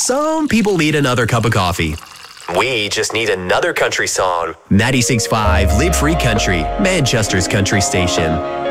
Some people need another cup of coffee. We just need another country song. 96.5 Live Free Country, Manchester's country station.